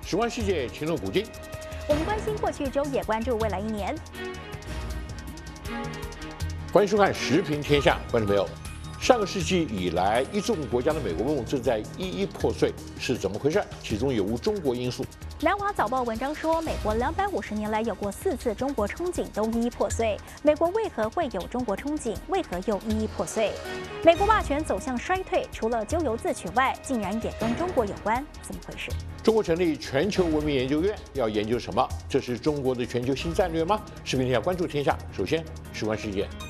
时光世界，情论古今。 我们关心过去一周，也关注未来一年。 欢迎收看《时评天下》，观众朋友，上个世纪以来，一众国家的美国梦正在一一破碎，是怎么回事？其中有无中国因素？ 南华早报文章说，美国250年来有过4次中国憧憬都一一破碎。美国为何会有中国憧憬？为何又一一破碎？美国霸权走向衰退，除了咎由自取外，竟然也跟中国有关，怎么回事？ 中国成立全球文明研究院，要研究什么？这是中国的全球新战略吗？视频天下关注天下。首先，时关世界。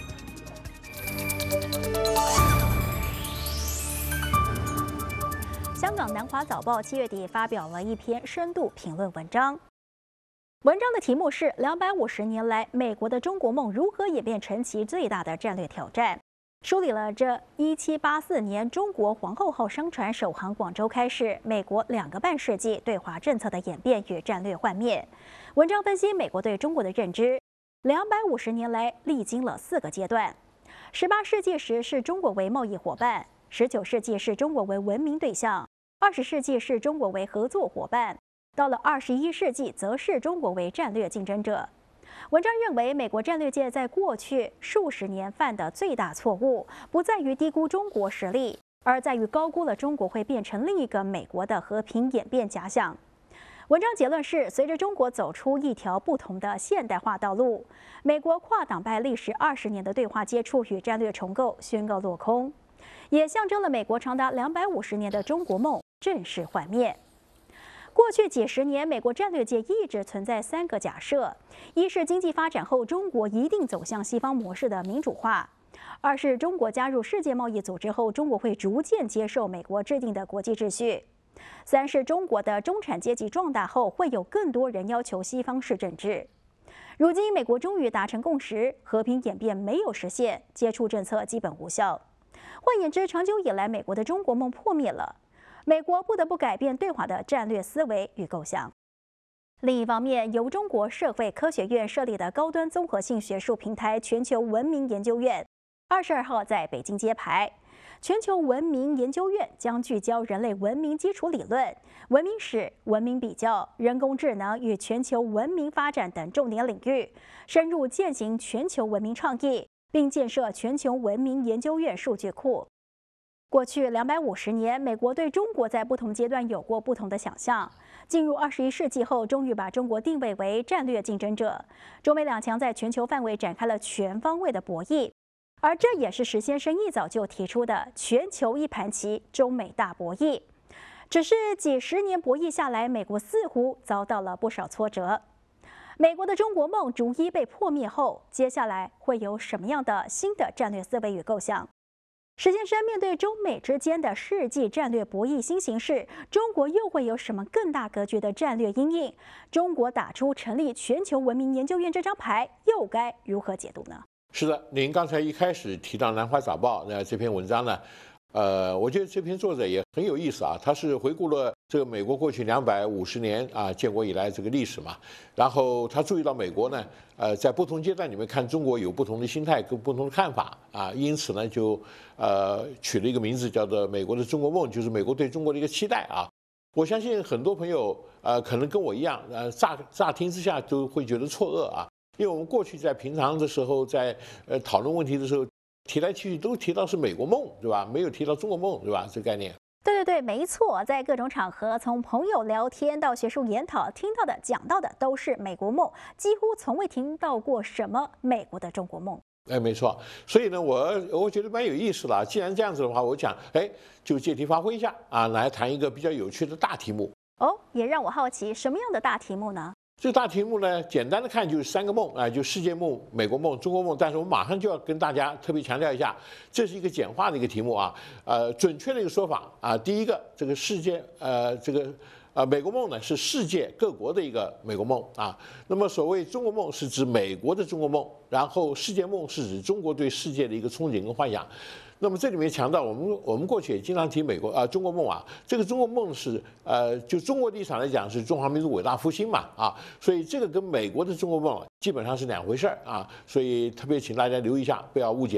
香港南华早报7月底发表了一篇深度评论文章，文章的题目是《250年来美国的中国梦如何演变成其最大的战略挑战》，梳理了这1784年中国皇后号商船首航广州开始，美国2个半世纪对华政策的演变与战略幻灭。文章分析美国对中国的认知，250年来历经了4个阶段。18世纪时视中国为贸易伙伴，19世纪视中国为文明对象，20世纪视中国为合作伙伴，到了21世纪则视中国为战略竞争者。文章认为，美国战略界在过去数十年犯的最大错误，不在于低估中国实力，而在于高估了中国会变成另一个美国的和平演变假想。文章结论是，随着中国走出一条不同的现代化道路，美国跨党派历时20年的对话接触与战略重构宣告落空，也象征了美国长达250年的中国梦正式幻灭。过去几十年，美国战略界一直存在3个假设：一是经济发展后中国一定走向西方模式的民主化；二是中国加入世界贸易组织后，中国会逐渐接受美国制定的国际秩序；三是中国的中产阶级壮大后，会有更多人要求西方式政治。如今，美国终于达成共识，和平演变没有实现，接触政策基本无效。换言之，长久以来，美国的中国梦破灭了。美国不得不改变对华的战略思维与构想。另一方面，由中国社会科学院设立的高端综合性学术平台全球文明研究院22号在北京揭牌。全球文明研究院将聚焦人类文明基础理论、文明史、文明比较、人工智能与全球文明发展等重点领域，深入践行全球文明倡议，并建设全球文明研究院数据库。过去250年，美国对中国在不同阶段有过不同的想象。进入21世纪后，终于把中国定位为战略竞争者。中美两强在全球范围展开了全方位的博弈，而这也是石先生一早就提出的全球一盘棋，中美大博弈。只是几十年博弈下来，美国似乎遭到了不少挫折。美国的中国梦逐一被破灭后，接下来会有什么样的新的战略思维与构想？石先生面对中美之间的世纪战略博弈新形势，中国又会有什么更大格局的战略因应？中国打出成立全球文明研究院这张牌，又该如何解读呢？ 是的，您刚才一开始提到《南华早报》这篇文章呢，我觉得这篇作者也很有意思啊，他是回顾了这个美国过去250年建国以来这个历史嘛，然后他注意到美国呢，在不同阶段里面看中国有不同的心态跟不同的看法啊，因此呢就取了一个名字叫做美国的中国梦，就是美国对中国的一个期待啊。我相信很多朋友可能跟我一样，乍听之下都会觉得错愕啊，因为我们过去在平常的时候在讨论问题的时候，提来提去都提到是美国梦，对吧？没有提到中国梦，对吧？这个概念。 对，没错，在各种场合，从朋友聊天到学术研讨，听到的、讲到的都是美国梦，几乎从未听到过什么美国的中国梦。 没错。所以呢，我觉得蛮有意思的。既然这样子的话，我想，就借题发挥一下啊，来谈一个比较有趣的大题目。 也让我好奇，什么样的大题目呢？ 这个大题目呢，简单的看就是3个梦啊，就世界梦、美国梦、中国梦。但是我马上就要跟大家特别强调一下，这是一个简化的一个题目啊。准确的一个说法啊，第一个，这个世界美国梦呢是世界各国的一个美国梦啊。那么所谓中国梦是指美国的中国梦，然后世界梦是指中国对世界的一个憧憬跟幻想。那么这里面强调，我们过去也经常提中国梦啊，这个中国梦是就中国立场来讲是中华民族伟大复兴嘛啊，所以这个跟美国的中国梦基本上是2回事啊，所以特别请大家留意一下，不要误解了。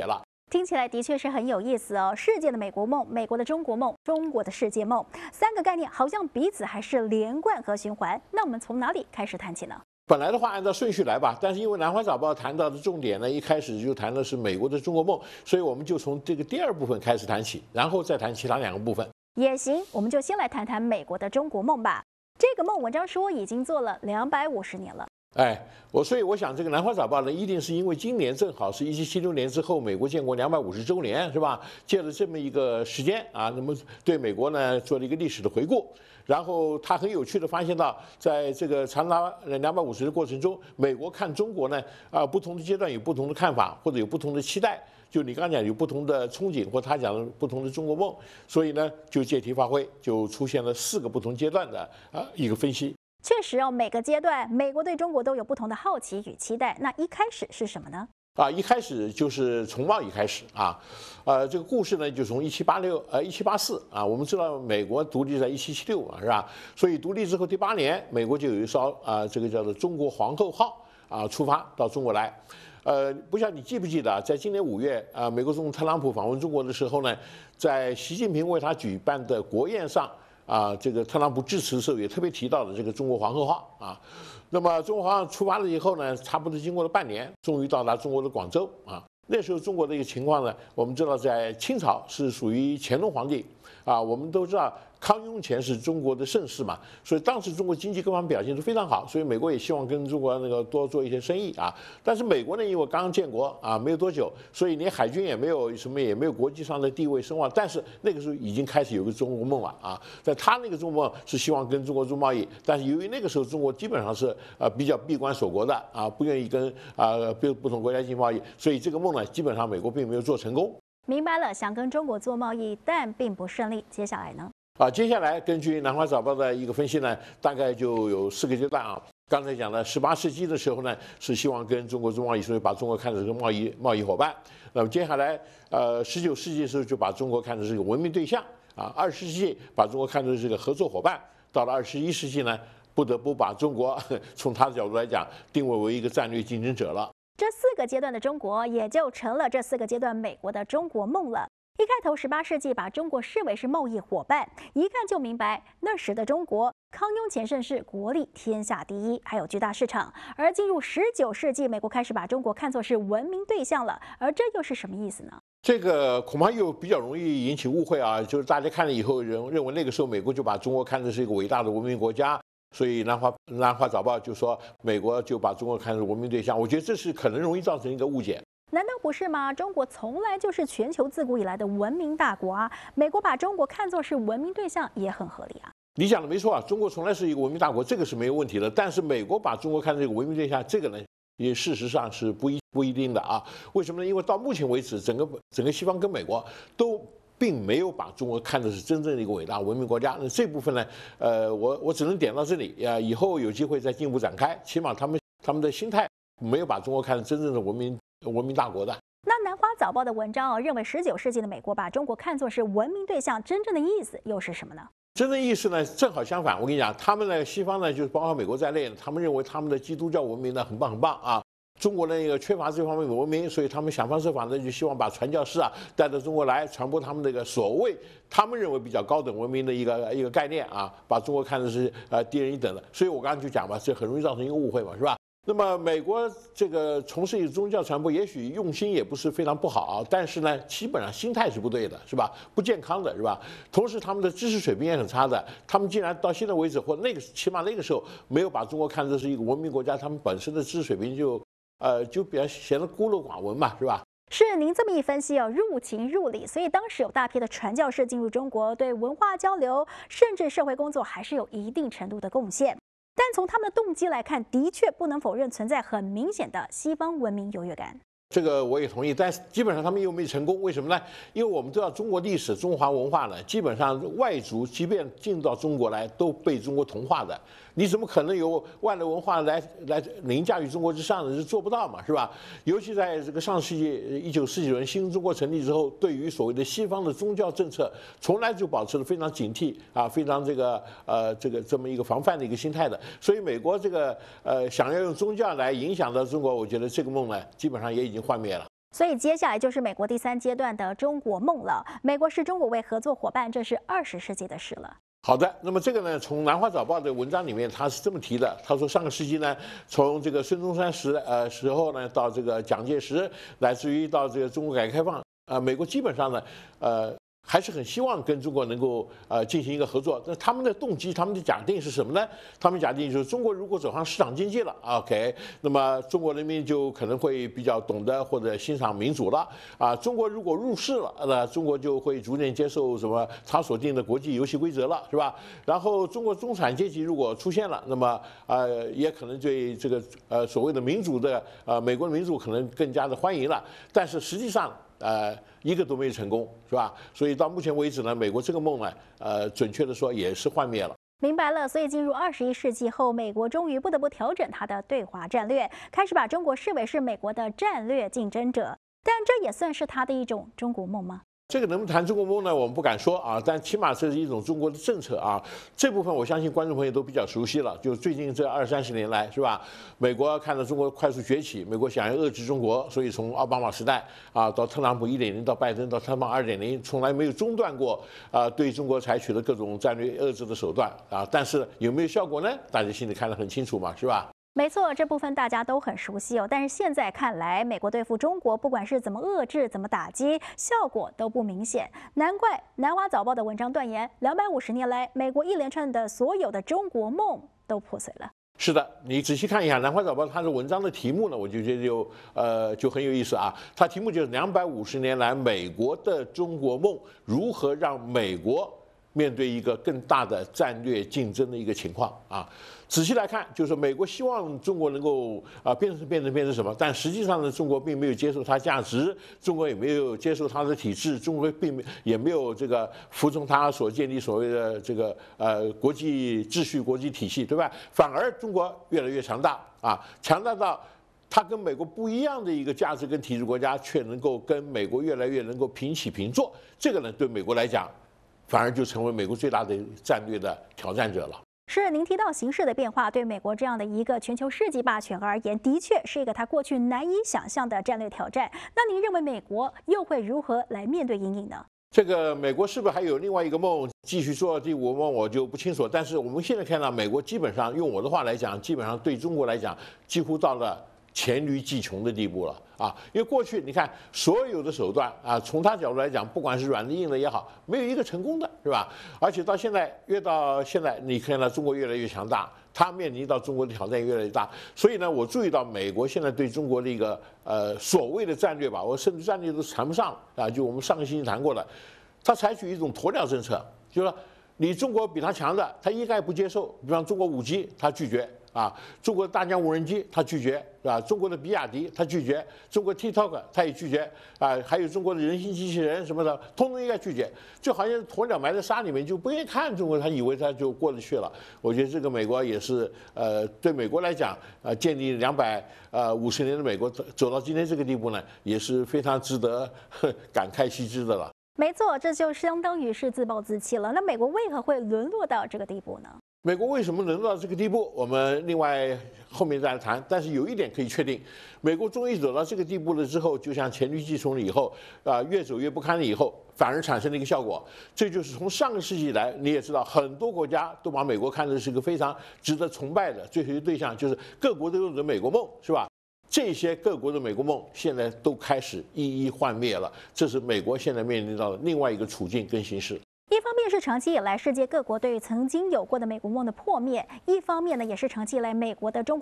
听起来的确是很有意思哦。世界的美国梦、美国的中国梦、中国的世界梦，三个概念好像彼此还是连贯和循环。那我们从哪里开始谈起呢？ 本来的话，按照顺序来吧，但是因为《南华早报》谈到的重点呢，一开始就谈的是美国的中国梦，所以我们就从这个第二部分开始谈起，然后再谈其他两个部分。 也行，我们就先来谈谈美国的中国梦吧。这个梦，文章说已经做了250年了。 所以我想这个《南华早报》呢，一定是因为今年正好是1776年之后美国建国250周年，是吧？借了这么一个时间啊，那么对美国呢做了一个历史的回顾。然后他很有趣的发现到，在这个长达250的过程中，美国看中国呢不同的阶段有不同的看法，或者有不同的期待。就你刚讲有不同的憧憬，或他讲的不同的中国梦，所以呢就借题发挥，就出现了4个不同阶段的一个分析。 确实哦，每个阶段美国对中国都有不同的好奇与期待。那一开始是什么呢？ 一开始就是从贸易开始啊，这个故事呢就从1784啊，我们知道美国独立在1776嘛，是吧？所以独立之后第8年，美国就有一艘这个叫做中国皇后号出发到中国来。不知道你记不记得，在今年5月美国总统特朗普访问中国的时候呢，在习近平为他举办的国宴上。这个特朗普致辞的时候也特别提到了这个中国皇后号啊。那么中国皇后出发了以后呢，差不多经过了半年，终于到达中国的广州啊。那时候中国的一个情况呢，我们知道在清朝是属于乾隆皇帝啊，我们都知道。康雍乾是中国的盛世嘛，所以当时中国经济各方面表现都非常好，所以美国也希望跟中国那个多做一些生意啊。但是美国呢，因为刚刚建国没有多久，所以连海军也没有什么，也没有国际上的地位声望。但是那个时候已经开始有个中国梦了啊，在他那个中国梦是希望跟中国做贸易，但是由于那个时候中国基本上是比较闭关锁国的不愿意跟不同国家进行贸易，所以这个梦呢，基本上美国并没有做成功。 明白了，想跟中国做贸易，但并不顺利。接下来呢？ 接下来根据《南华早报》的一个分析呢，大概就有4个阶段啊。刚才讲了，18世纪的时候呢，是希望跟中国做贸易，所以把中国看成是贸易伙伴。那么接下来，19世纪的时候就把中国看成是个文明对象20世纪把中国看成是个合作伙伴。到了21世纪呢，不得不把中国从他的角度来讲定位为一个战略竞争者了。 这4个阶段的中国也就成了这4个阶段美国的中国梦了。一开头，18世纪把中国视为是贸易伙伴，一看就明白那时的中国康雍乾盛世，国力天下第一，还有巨大市场。而进入19世纪，美国开始把中国看作是文明对象了，而这又是什么意思呢？ 这个恐怕又比较容易引起误会啊，就是大家看了以后认为那个时候美国就把中国看成是一个伟大的文明国家。所以南华早报就说美国就把中国看成文明对象，我觉得这是可能容易造成一个误解。 难道不是吗？中国从来就是全球自古以来的文明大国啊！美国把中国看作是文明对象也很合理啊。 你讲的没错啊，中国从来是一个文明大国，这个是没有问题的。但是美国把中国看成一个文明对象，这个呢，也事实上是不一定的啊。为什么呢？因为到目前为止，整个西方跟美国都并没有把中国看作是真正的一个伟大文明国家。那这部分呢，我只能点到这里呀，以后有机会再进一步展开。起码他们的心态没有把中国看成真正的文明大国的。 那南华早报的文章认为19世纪的美国把中国看作是文明对象，真正的意思又是什么呢？ 真正意思呢，正好相反。我跟你讲，他们呢，西方呢，就是包括美国在内，他们认为他们的基督教文明呢很棒啊。中国呢缺乏这方面的文明，所以他们想方设法呢就希望把传教士带到中国来，传播他们那个所谓他们认为比较高等文明的一个概念啊，把中国看成是低人一等的。所以我刚刚就讲嘛，这很容易造成一个误会嘛，是吧？那么美国这个从事宗教传播，也许用心也不是非常不好，但是呢，基本上心态是不对的，是吧？不健康的，是吧？同时他们的知识水平也很差的，他们竟然到现在为止，或起码那个时候没有把中国看作是一个文明国家，他们本身的知识水平就比较显得孤陋寡闻嘛，是吧？ 是您这么一分析入情入理，所以当时有大批的传教士进入中国，对文化交流甚至社会工作还是有一定程度的贡献。但从他们的动机来看，的确不能否认存在很明显的西方文明优越感。 这个我也同意，但是基本上他们又没成功，为什么呢？因为我们知道中国历史、中华文化呢，基本上外族即便进到中国来，都被中国同化的。你怎么可能有外来文化来凌驾于中国之上呢？是做不到嘛，是吧？尤其在这个上世纪19世纪轮新中国成立之后，对于所谓的西方的宗教政策，从来就保持了非常警惕非常这么一个防范的一个心态的。所以美国想要用宗教来影响到中国，我觉得这个梦呢，基本上也已经幻灭了。 所以接下来就是美国第3阶段的中国梦了。美国视中国为合作伙伴，这是20世纪的事了。 好的，那么这个呢，从南华早报的文章里面，他是这么提的。他说，上个世纪呢，从这个孙中山时候呢，到这个蒋介石，乃至于到这个中国改革开放，美国基本上呢，还是很希望跟中国能够进行一个合作。那他们的动机，他们的假定是什么呢？他们假定就是中国如果走上市场经济了 ，OK， 那么中国人民就可能会比较懂得或者欣赏民主了啊。中国如果入世了，那中国就会逐渐接受什么他所定的国际游戏规则了，是吧？然后中国中产阶级如果出现了，那么也可能对这个所谓的民主的美国的民主可能更加的欢迎了。但是实际上，一个都没有成功，是吧？所以到目前为止呢，美国这个梦呢，准确的说也是幻灭了。 明白了，所以进入21世纪后，美国终于不得不调整它的对华战略，开始把中国视为是美国的战略竞争者。但这也算是它的一种中国梦吗？ 这个能不能谈中国梦呢？我们不敢说啊，但起码这是一种中国的政策啊。这部分我相信观众朋友都比较熟悉了。就最近这20-30年来，是吧？美国看到中国快速崛起，美国想要遏制中国，所以从奥巴马时代啊，到特朗普1.0，到拜登，到特朗普2.0，从来没有中断过对中国采取的各种战略遏制的手段啊。但是有没有效果呢？大家心里看得很清楚嘛，是吧？ 没错，这部分大家都很熟悉哦。但是现在看来，美国对付中国，不管是怎么遏制、怎么打击，效果都不明显。难怪南华早报的文章断言，250年来，美国一连串的所有的中国梦都破碎了。 是的，你仔细看一下南华早报它的文章的题目呢，我就觉得就很有意思啊。它题目就是250年来美国的中国梦如何让美国面对一个更大的战略竞争的一个情况啊。仔细来看，就是美国希望中国能够变成什么？但实际上呢，中国并没有接受它价值，中国也没有接受它的体制，中国也没有这个服从它所建立所谓的这个国际秩序、国际体系，对吧？反而中国越来越强大啊，强大到它跟美国不一样的一个价值跟体制国家，却能够跟美国越来越能够平起平坐。这个呢，对美国来讲，反而就成为美国最大的战略的挑战者了。 是，您提到形势的变化，对美国这样的一个全球世纪霸权而言，的确是一个他过去难以想象的战略挑战。那您认为美国又会如何来面对阴影呢？ 这个美国是不是还有另外一个梦继续做第5个梦，我就不清楚。但是我们现在看到，美国基本上用我的话来讲，基本上对中国来讲，几乎到了黔驴技穷的地步了啊！因为过去你看所有的手段啊，从他角度来讲，不管是软的硬的也好，没有一个成功的，是吧？而且到现在，你看到中国越来越强大，他面临到中国的挑战越来越大。所以呢，我注意到美国现在对中国的一个所谓的战略吧，我甚至战略都谈不上啊。就我们上个星期谈过的，他采取一种鸵鸟政策，就是说你中国比他强的，他一概不接受。比方中国5G，他拒绝。啊，中国的大疆无人机他拒绝，是吧？中国的比亚迪他拒绝，中国 TikTok 他也拒绝，啊，还有中国的人形机器人什么的，通通应该拒绝。就好像鸵鸟埋在沙里面，就不愿意看中国，他以为他就过得去了。我觉得这个美国也是，对美国来讲，建立250年的美国走到今天这个地步呢，也是非常值得感慨惜之的了。 没错，这就相当于是自暴自弃了。那美国为何会沦落到这个地步呢？ 美国为什么能到这个地步？我们另外后面再来谈。但是有一点可以确定，美国终于走到这个地步了之后，就像黔驴技穷了以后，越走越不堪了以后，反而产生了一个效果。这就是从上个世纪以来，你也知道，很多国家都把美国看成是一个非常值得崇拜的追随对象，就是各国都有着美国梦，是吧？这些各国的美国梦现在都开始一一幻灭了，这是美国现在面临到的另外一个处境跟形势。 一方面是长期以来世界各国对于曾经有过的美国梦的破灭，一方面呢也是长期以来美国的中